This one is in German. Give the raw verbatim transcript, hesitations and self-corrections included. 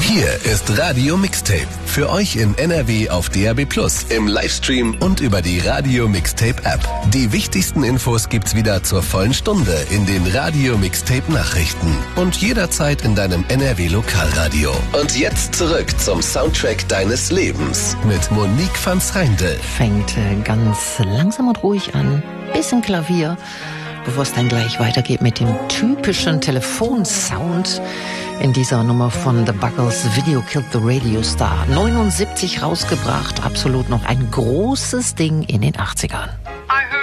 Hier ist Radio Mixtape. Für euch in N R W auf D A B plus, im Livestream und über die Radio Mixtape App. Die wichtigsten Infos gibt's wieder zur vollen Stunde in den Radio Mixtape Nachrichten und jederzeit in deinem N R W Lokalradio. Und jetzt zurück zum Soundtrack deines Lebens mit Monique van Schreindel. Fängt ganz langsam und ruhig an, bisschen Klavier, bevor es dann gleich weitergeht mit dem typischen Telefonsound in dieser Nummer von The Buggles, Video Killed the Radio Star. neunundsiebzig rausgebracht, absolut noch ein großes Ding in den achtzigern.